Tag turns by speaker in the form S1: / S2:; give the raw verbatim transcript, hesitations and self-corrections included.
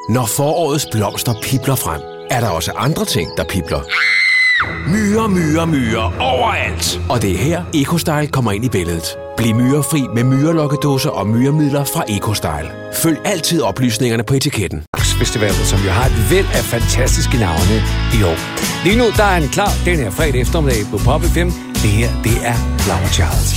S1: Når forårets blomster pibler frem, er der også andre ting, der pibler. Myrer, myrer, myrer overalt. Og det er her, EcoStyle kommer ind i billedet. Bliv myrefri med myrelokkedåser og myremidler fra EcoStyle. Følg altid oplysningerne på etiketten.
S2: Festivalet, som jo har et væld af fantastiske navne i år. Lige nu, der er en klar den her fredag eftermiddag på Pop F M. Det her, det er Flower Child.